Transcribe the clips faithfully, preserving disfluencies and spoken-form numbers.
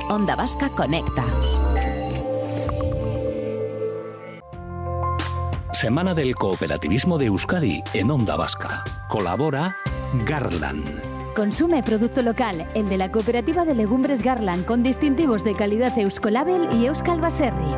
Onda Vasca Conecta. Semana del Cooperativismo de Euskadi en Onda Vasca. Colabora Garland. Consume producto local, el de la Cooperativa de Legumbres Garland, con distintivos de calidad Euskolabel y Euskal Baserri.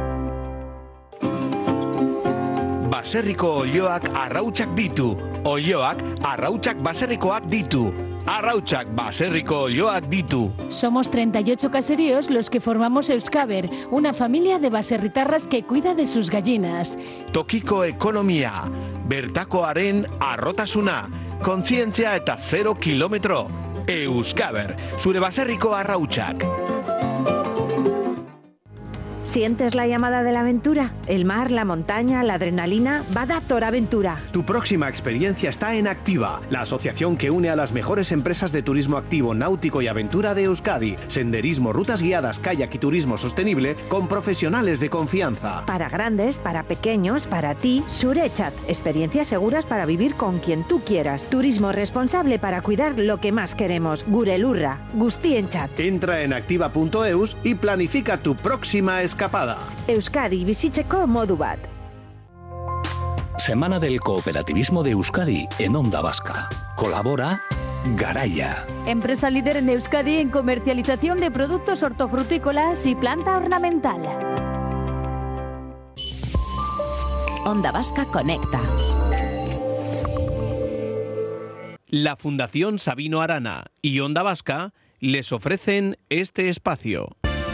Baserriko olioak arrautsak ditu. Olioak arrautsak baserrikoak ditu. Arrautsak baserriko olioak ditu. Somos treinta y ocho caseríos los que formamos Euskaber, una familia de baserritarras que cuida de sus gallinas. Tokiko ekonomia, bertakoaren arrotasuna, kontzientzia eta zero kilometro. Euskaber, zure baserriko arrautsak. ¿Sientes la llamada de la aventura? El mar, la montaña, la adrenalina. Badator Aventura. Tu próxima experiencia está en Activa, la asociación que une a las mejores empresas de turismo activo, náutico y aventura de Euskadi. Senderismo, rutas guiadas, kayak y turismo sostenible con profesionales de confianza. Para grandes, para pequeños, para ti, Surechat. Experiencias seguras para vivir con quien tú quieras. Turismo responsable para cuidar lo que más queremos. Gurelurra, Guztienchat. Entra en activa punto eus y planifica tu próxima escapada. Euskadi bizitzeko modu bat. Semana del Cooperativismo de Euskadi en Onda Vasca. Colabora Garaya. Empresa líder en Euskadi en comercialización de productos hortofrutícolas y planta ornamental. Onda Vasca Conecta. La Fundación Sabino Arana y Onda Vasca les ofrecen este espacio.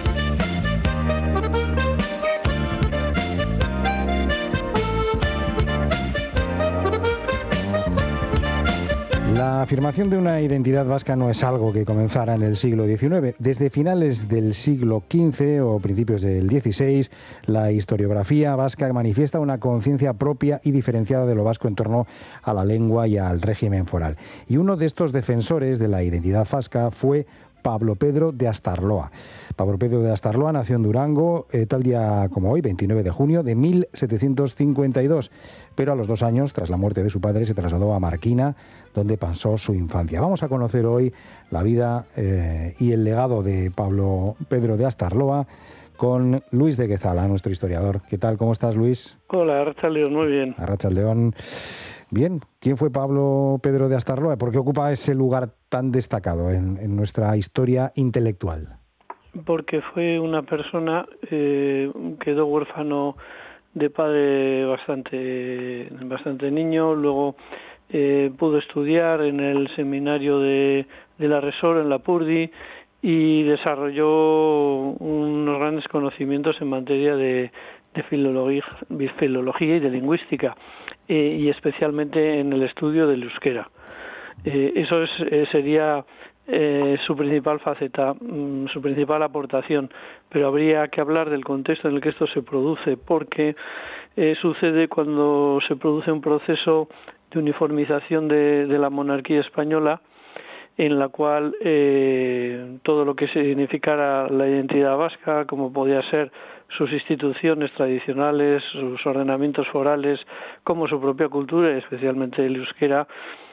La afirmación de una identidad vasca no es algo que comenzara en el siglo diecinueve. Desde finales del siglo quince o principios del dieciséis, la historiografía vasca manifiesta una conciencia propia y diferenciada de lo vasco en torno a la lengua y al régimen foral. Y uno de estos defensores de la identidad vasca fue Pablo Pedro de Astarloa. Pablo Pedro de Astarloa nació en Durango, eh, tal día como hoy, veintinueve de junio de mil setecientos cincuenta y dos, pero a los dos años, tras la muerte de su padre, se trasladó a Marquina, donde pasó su infancia. Vamos a conocer hoy la vida eh, y el legado de Pablo Pedro de Astarloa con Luis de Quezala, nuestro historiador. ¿Qué tal? ¿Cómo estás, Luis? Hola, Arrachaldeón, muy bien. Arrachaldeón. Bien, ¿quién fue Pablo Pedro de Astarloa? ¿Por qué ocupa ese lugar tan destacado en, en nuestra historia intelectual? Porque fue una persona que eh, quedó huérfano de padre bastante, bastante niño, luego eh, pudo estudiar en el seminario de, de la Resor, en la Purdi, y desarrolló unos grandes conocimientos en materia de, de filología, filología y de lingüística. Eh, y especialmente en el estudio del euskera. Eh, eso es, eh, sería eh, su principal faceta, mm, su principal aportación, pero habría que hablar del contexto en el que esto se produce, porque eh, sucede cuando se produce un proceso de uniformización de, de la monarquía española, en la cual eh, todo lo que significara la identidad vasca, como podía ser sus instituciones tradicionales, sus ordenamientos forales, como su propia cultura, especialmente el euskera,